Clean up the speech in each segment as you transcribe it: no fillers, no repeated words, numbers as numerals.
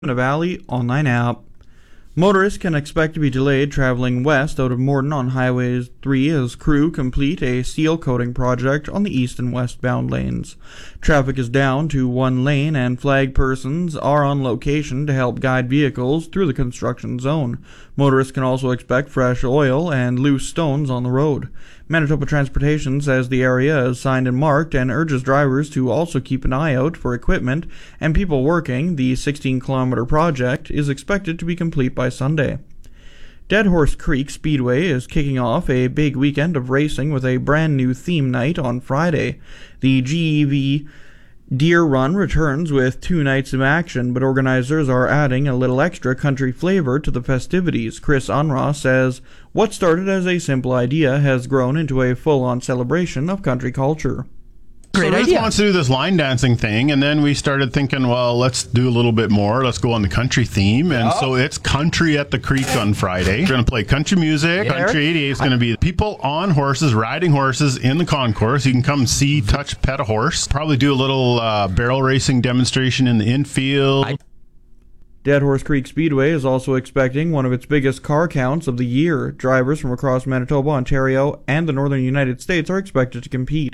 Pembina Valley online app. Motorists can expect to be delayed traveling west out of Morden on Highway 3 as crew complete a seal coating project on the east and westbound lanes. Traffic is down to one lane and flag persons are on location to help guide vehicles through the construction zone. Motorists can also expect fresh oil and loose stones on the road. Manitoba Transportation says the area is signed and marked and urges drivers to also keep an eye out for equipment and people working. The 16-kilometer project is expected to be complete by Sunday. Dead Horse Creek Speedway is kicking off a big weekend of racing with a brand new theme night on Friday. The GEV Deer Run returns with 2 nights of action, but organizers are adding a little extra country flavor to the festivities. Chris Unraw says what started as a simple idea has grown into a full-on celebration of country culture. Great idea. Ruth wants to do this line dancing thing, and then we started thinking, well, let's do a little bit more. Let's go on the country theme, and so it's Country at the Creek on Friday. We're going to play country music. Country 88 is going to be people on horses, riding horses in the concourse. You can come see, touch, pet a horse. Probably do a little barrel racing demonstration in the infield. Dead Horse Creek Speedway is also expecting one of its biggest car counts of the year. Drivers from across Manitoba, Ontario, and the northern United States are expected to compete.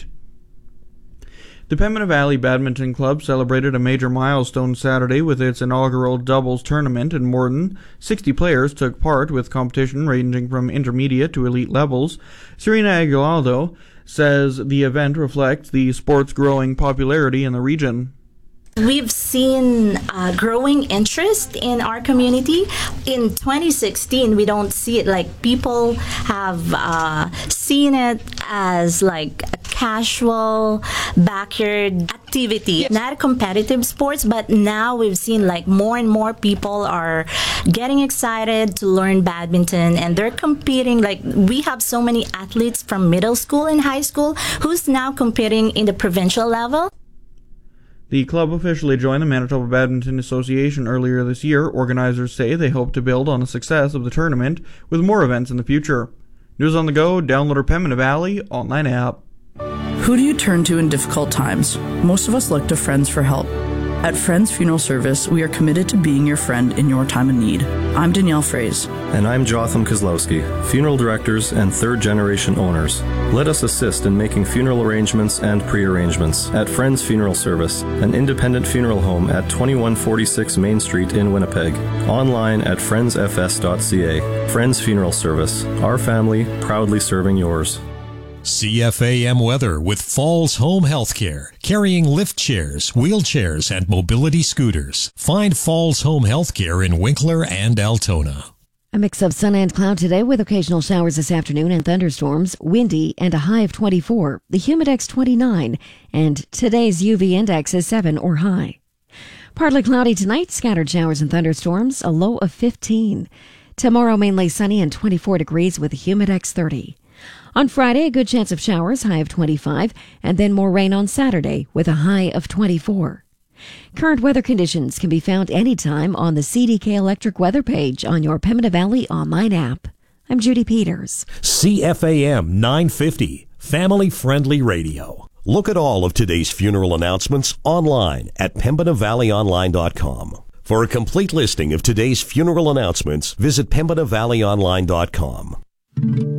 The Pembina Valley Badminton Club celebrated a major milestone Saturday with its inaugural doubles tournament in Morden. 60 players took part, with competition ranging from intermediate to elite levels. Serena Aguinaldo says the event reflects the sport's growing popularity in the region. We've seen growing interest in our community. In 2016, we don't see it like people have seen it as like a casual backyard activity, not a competitive sports, but now we've seen like more and more people are getting excited to learn badminton, and they're competing. Like we have so many athletes from middle school and high school who's now competing in the provincial level. The club officially joined the Manitoba Badminton Association earlier this year. Organizers say they hope to build on the success of the tournament with more events in the future. News on the go, download our Pembina Valley online app. Who do you turn to in difficult times? Most of us look to friends for help. At Friends Funeral Service, we are committed to being your friend in your time of need. I'm Danielle Fraze. And I'm Jotham Kozlowski, funeral directors and third-generation owners. Let us assist in making funeral arrangements and pre-arrangements at Friends Funeral Service, an independent funeral home at 2146 Main Street in Winnipeg. Online at friendsfs.ca. Friends Funeral Service, our family proudly serving yours. CFAM weather with Falls Home Healthcare, carrying lift chairs, wheelchairs, and mobility scooters. Find Falls Home Healthcare in Winkler and Altona. A mix of sun and cloud today with occasional showers this afternoon and thunderstorms, windy and a high of 24, the humidex 29, and today's UV index is 7 or high. Partly cloudy tonight, scattered showers and thunderstorms, a low of 15. Tomorrow mainly sunny and 24 degrees with a humidex 30. On Friday, a good chance of showers, high of 25, and then more rain on Saturday with a high of 24. Current weather conditions can be found anytime on the CDK Electric weather page on your Pembina Valley online app. I'm Judy Peters. CFAM 950, family-friendly radio. Look at all of today's funeral announcements online at PembinaValleyOnline.com. For a complete listing of today's funeral announcements, visit PembinaValleyOnline.com.